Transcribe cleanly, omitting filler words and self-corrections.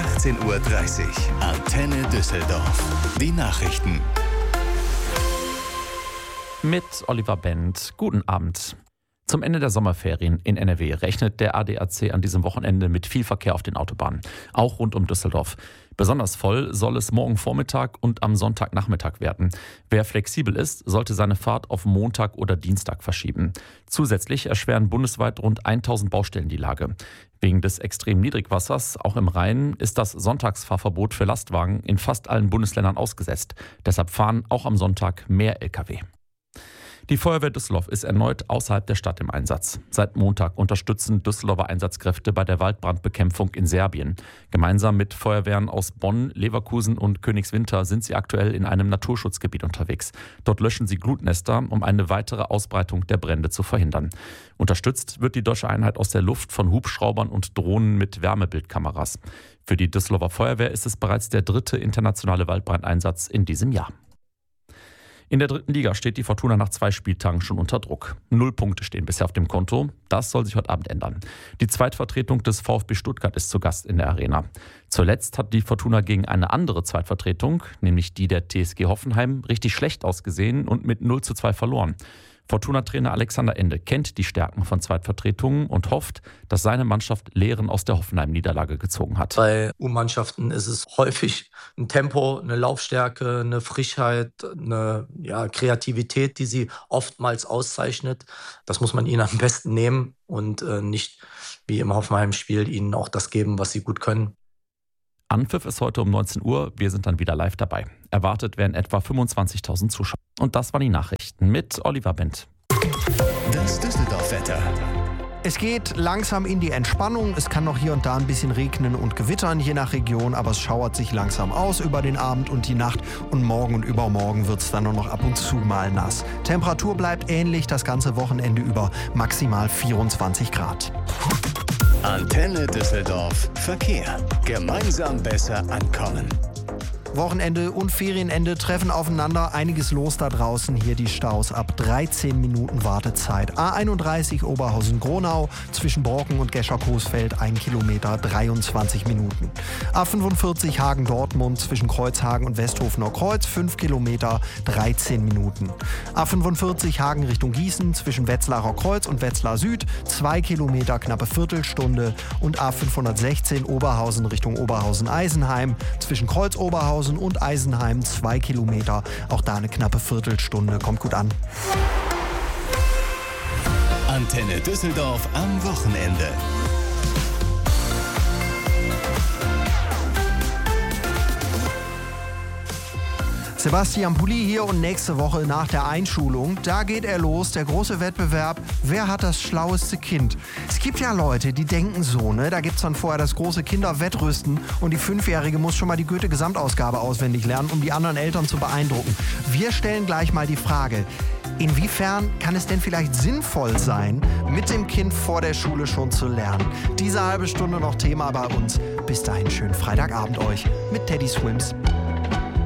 18:30 Uhr. Antenne Düsseldorf. Die Nachrichten. Mit Oliver Bent. Guten Abend. Zum Ende der Sommerferien in NRW rechnet der ADAC an diesem Wochenende mit viel Verkehr auf den Autobahnen, auch rund um Düsseldorf. Besonders voll soll es morgen Vormittag und am Sonntagnachmittag werden. Wer flexibel ist, sollte seine Fahrt auf Montag oder Dienstag verschieben. Zusätzlich erschweren bundesweit rund 1000 Baustellen die Lage. Wegen des extremen Niedrigwassers, auch im Rhein, ist das Sonntagsfahrverbot für Lastwagen in fast allen Bundesländern ausgesetzt. Deshalb fahren auch am Sonntag mehr Lkw. Die Feuerwehr Düsseldorf ist erneut außerhalb der Stadt im Einsatz. Seit Montag unterstützen Düsseldorfer Einsatzkräfte bei der Waldbrandbekämpfung in Serbien. Gemeinsam mit Feuerwehren aus Bonn, Leverkusen und Königswinter sind sie aktuell in einem Naturschutzgebiet unterwegs. Dort löschen sie Glutnester, um eine weitere Ausbreitung der Brände zu verhindern. Unterstützt wird die deutsche Einheit aus der Luft von Hubschraubern und Drohnen mit Wärmebildkameras. Für die Düsseldorfer Feuerwehr ist es bereits der 3. internationale Waldbrandeinsatz in diesem Jahr. In der 3. Liga steht die Fortuna nach 2 Spieltagen schon unter Druck. 0 Punkte stehen bisher auf dem Konto. Das soll sich heute Abend ändern. Die Zweitvertretung des VfB Stuttgart ist zu Gast in der Arena. Zuletzt hat die Fortuna gegen eine andere Zweitvertretung, nämlich die der TSG Hoffenheim, richtig schlecht ausgesehen und mit 0:2 verloren. Fortuna-Trainer Alexander Ende kennt die Stärken von Zweitvertretungen und hofft, dass seine Mannschaft Lehren aus der Hoffenheim-Niederlage gezogen hat. Bei U-Mannschaften ist es häufig ein Tempo, eine Laufstärke, eine Frischheit, eine Kreativität, die sie oftmals auszeichnet. Das muss man ihnen am besten nehmen und nicht wie im Hoffenheim-Spiel ihnen auch das geben, was sie gut können. Anpfiff ist heute um 19 Uhr. Wir sind dann wieder live dabei. Erwartet werden etwa 25.000 Zuschauer. Und das waren die Nachrichten mit Oliver Bent. Das Düsseldorf-Wetter. Es geht langsam in die Entspannung. Es kann noch hier und da ein bisschen regnen und gewittern, je nach Region, aber es schauert sich langsam aus über den Abend und die Nacht. Und morgen und übermorgen wird es dann nur noch ab und zu mal nass. Temperatur bleibt ähnlich das ganze Wochenende über, maximal 24 Grad. Antenne Düsseldorf. Verkehr. Gemeinsam besser ankommen. Wochenende und Ferienende treffen aufeinander. Einiges los da draußen. Hier die Staus ab 13 Minuten Wartezeit. A31 Oberhausen-Gronau zwischen Brocken und Gescher-Coesfeld 1 Kilometer 23 Minuten. A45 Hagen-Dortmund zwischen Kreuzhagen und Westhofener Kreuz 5 Kilometer 13 Minuten. A45 Hagen Richtung Gießen zwischen Wetzlarer Kreuz und Wetzlar Süd 2 Kilometer knappe Viertelstunde. Und A516 Oberhausen Richtung Oberhausen-Eisenheim zwischen Kreuz-Oberhausen und Eisenheim 2 Kilometer. Auch da eine knappe Viertelstunde. Kommt gut an. Antenne Düsseldorf am Wochenende. Sebastian Pulli hier und nächste Woche nach der Einschulung, da geht er los, der große Wettbewerb, wer hat das schlaueste Kind? Es gibt ja Leute, die denken so, ne? Da gibt's dann vorher das große Kinderwettrüsten und die 5-Jährige muss schon mal die Goethe-Gesamtausgabe auswendig lernen, um die anderen Eltern zu beeindrucken. Wir stellen gleich mal die Frage, inwiefern kann es denn vielleicht sinnvoll sein, mit dem Kind vor der Schule schon zu lernen? Diese halbe Stunde noch Thema bei uns. Bis dahin schönen Freitagabend euch mit Teddy Swims.